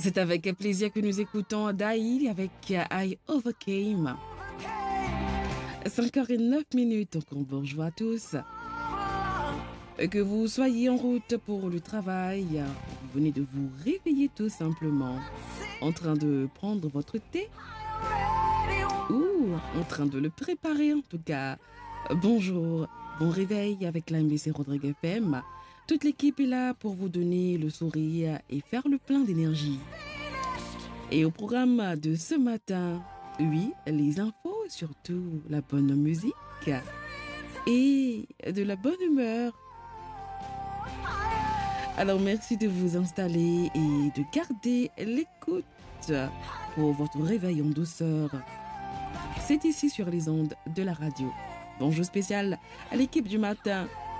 C'est avec plaisir que nous écoutons Daïl avec I Overcame. 5h09, encore bonjour à tous. Que vous soyez en route pour le travail, vous venez de vous réveiller tout simplement, en train de prendre votre thé ou en train de le préparer en tout cas. Bonjour, bon réveil avec la MBC Rodrigue FM. Toute l'équipe est là pour vous donner le sourire et faire le plein d'énergie. Et au programme de ce matin, oui, les infos, surtout la bonne musique et de la bonne humeur. Alors merci de vous installer et de garder l'écoute pour votre réveil en douceur. C'est ici sur les ondes de la radio. Bonjour spécial à l'équipe du matin.